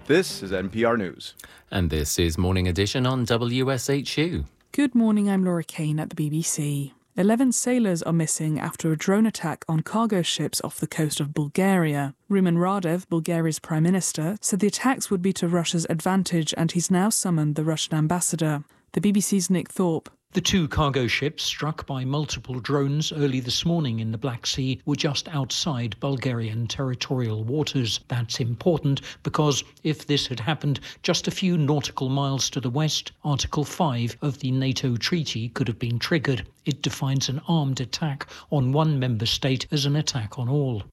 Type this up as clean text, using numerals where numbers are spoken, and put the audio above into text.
This is NPR News. And this is Morning Edition on WSHU. Good morning, I'm Laura Kane at the BBC. 11 sailors are missing after a drone attack on cargo ships off the coast of Bulgaria. Rumen Radev, Bulgaria's Prime Minister, said the attacks would be to Russia's advantage and he's now summoned the Russian ambassador. The BBC's Nick Thorpe. The two cargo ships struck by multiple drones early this morning in the Black Sea were just outside Bulgarian territorial waters. That's important because if this had happened just a few nautical miles to the west, Article 5 of the NATO treaty could have been triggered. It defines an armed attack on one member state as an attack on all.